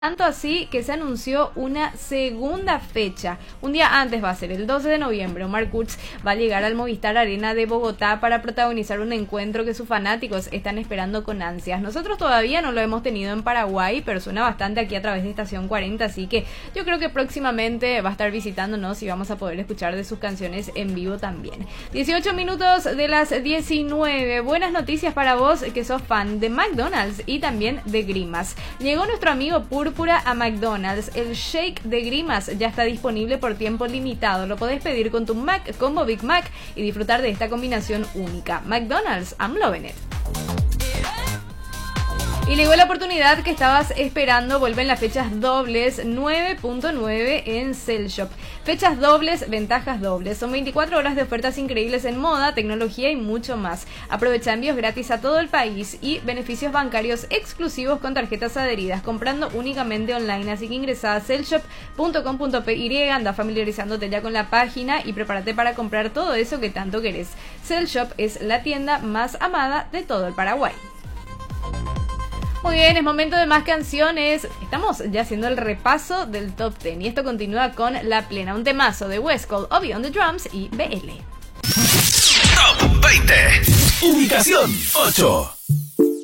Tanto así que se anunció una segunda fecha. Un día antes va a ser el 12 de noviembre. Omar Kurz va a llegar al Movistar Arena de Bogotá para protagonizar un encuentro que sus fanáticos están esperando con ansias. Nosotros todavía no lo hemos tenido en Paraguay, pero suena bastante aquí a través de Estación 40, así que yo creo que próximamente va a estar visitándonos y vamos a poder escuchar de sus canciones en vivo también. 18 minutos de las 19. Buenas noticias para vos que sos fan de McDonald's y también de Grimas. Llegó nuestro amigo Púrpura a McDonald's. El shake de Grimas ya está disponible por tiempo limitado. Lo podés pedir con tu Mac Combo Big Mac y disfrutar de esta combinación única. McDonald's, I'm loving it. Y llegó la oportunidad que estabas esperando. Vuelven las fechas dobles 9.9 en Cell Shop. Fechas dobles, ventajas dobles. Son 24 horas de ofertas increíbles en moda, tecnología y mucho más. Aprovecha envíos gratis a todo el país y beneficios bancarios exclusivos con tarjetas adheridas, comprando únicamente online. Así que ingresa a cellshop.com.py, anda familiarizándote ya con la página y prepárate para comprar todo eso que tanto querés. Cell Shop es la tienda más amada de todo el Paraguay. Muy bien, es momento de más canciones. Estamos ya haciendo el repaso del Top 10 y esto continúa con La Plena, un temazo de Westcol, Obi on the Drums y BL. Top 20. Ubicación 8.